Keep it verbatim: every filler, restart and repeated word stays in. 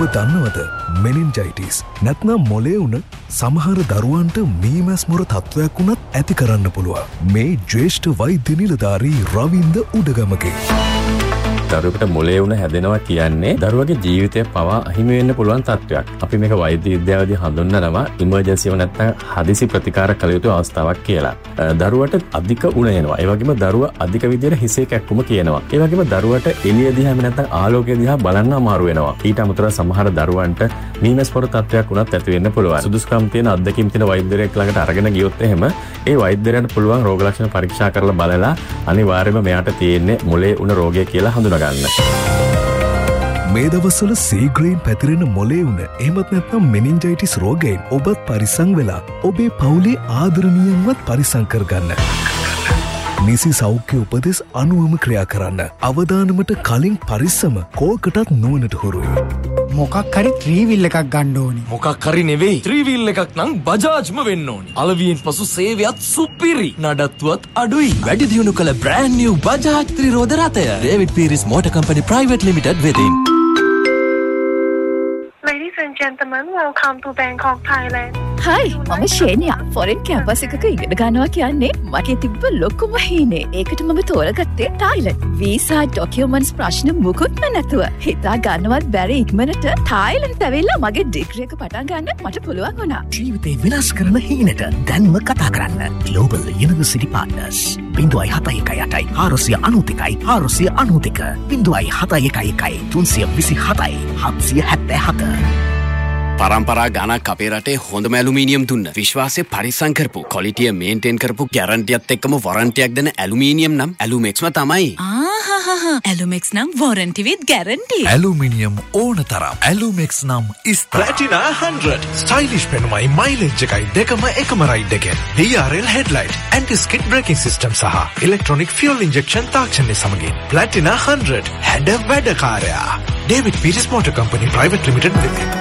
දන්නවද මෙනින්ජයිටිස් නැත්නම් මොලේ උන සමහර දරුවන්ට මීමැස් මොර තත්ත්වයක් වුණත් ඇති කරන්න පුළුවන්. මේ ජ්‍යෙෂ්ඨ වෛද්‍ය නිලධාරී රවින්ද උඩගමගේ. දරුවෙකුට මොලේ වුණ හැදෙනවා කියන්නේ දරුවගේ ජීවිතය පවා අහිමි වෙන්න පුළුවන් තත්ත්වයක්. අපි මේක වෛද්‍ය විද්‍යාවේදී හඳුන්වනවා ඉමර්ජන්සි එක නැත්නම් හදිසි ප්‍රතිකාර කළ යුතු අවස්ථාවක් කියලා. දරුවට අධික උණ එනවා. ඒ වගේම දරුවා අධික විදියට හිසේ කැක්කුම කියනවා. ඒ වගේම දරුවට එළිය දිහා නැත්නම් ආලෝකය දිහා බලන්න අමාරු වෙනවා. ඊට අමතරව සමහර දරුවන්ට මීමැස් පොර තත්ත්වයක් වුණත් ඇති වෙන්න පුළුවන්. සුදුසුකම් තියෙන අත්දැකීම් තියෙන වෛද්‍යවරයෙක් ළඟට අරගෙන ගියොත් එහෙම ඒ වෛද්‍යරයන්ට පුළුවන් රෝග ලක්ෂණ පරීක්ෂා කරලා බලලා අනිවාර්යයෙන්ම මෙයාට තියෙන්නේ මොලේ උණ රෝගය කියලා හඳුනා ගන්න. මේ දවස්වල සීග්‍රයෙන් පැතිරෙන මොලේ උණ එහෙමත් නැත්නම් මෙනින්ජයිටිස් රෝගයෙන් ඔබත් පරිස්සම් වෙලා ඔබේ පවුලේ ආදරණීයන්වත් පරිස්සම් කරගන්න. නිසි සෞඛ්‍ය උපදෙස් අනුවම ක්‍රියා කරන්න. අවදානමට කලින් පරිස්සම කෝකටත් නුවණට හුරුයි. මොකක් හරි ත්‍රීවිල් එකක් ගන්න ඕනේ. මොකක් හරි නෙවෙයි. ත්‍රීවිල් එකක් නම් බජාජ්ම වෙන්න ඕනේ. අලවියෙන් පසු සේවයත් සුපිරි. නඩත්තුවත් අඩුයි. වැඩි දියුණු කළ brand new බජාජ් ත්‍රිරෝද රථය. David Pieris Motor Company Private Limited වෙතින්. Ladies and gentlemen, welcome to Bangkok, Thailand. Hi, මම ශේනියා. ෆොරෙන් කැම්පස් එකක ඉගෙන ගන්නවා කියන්නේ මගේ තිබ්බ ලොකුම හීනේ. ඒකට මම තෝරගත්තේ තායිලන්ඩ්. වීසා ඩොකියුමන්ට්ස් ප්‍රශ්න මුකුත්ම නැතුව. හිතා ගන්නවත් බැරි ඉක්මනට තායිලන්ඩ් ඇවිල්ලා මගේ ඩිග්‍රී එක පටන් ගන්න මට පුළුවන් වුණා. ජීවිතේ විනාශ කරන හීනෙට දැන්ම කතා කරන්න. Global University Partners. බිංදුවයි හතයි එකයි අටයි හාරසිය අනූතිකයි හාරසිය අනූතික බිංදුවයි හතයි එකයි එකයි තුන්සිය විසි හතයි හත්සිය හැත්තෑ හත. පරම්පරා ගණක් අපේ රටේ හොඳම ඇලුමීනියම් දුන්න විශ්වාසය පරිස්සම් කරපු ක්වොලිටිය මේන්ටේන් කරපු ගැරන්ටියත් එක්කම වොරන්ටියක් දෙන ඇලුමීනියම් නම් ඇලුමෙක්ස්ම තමයි. ආහහහ ඇලුමෙක්ස් නම් වොරන්ටි විත් ගැරන්ටි. ඇලුමිනියම් ඕන තරම් ඇලුමෙක්ස් නම් ඉස්ත. ප්ලැටිනා හන්ඩ්‍රඩ් ස්ටයිලිෂ් පෙනුමයි මයිලේජ් එකයි දෙකම එකම රයිඩ් එකෙන්. ඩී R L headlight aunty skid breaking system සහ ඉලෙක්ට්‍රොනික් ෆියුල් ඉන්ජෙක්ෂන් තාක්ෂණය සමගින් ප්ලැටිනා හන්ඩ්‍රඩ් හැඩ වැඩකාරයා. David Pieris Motor Company Private Limited.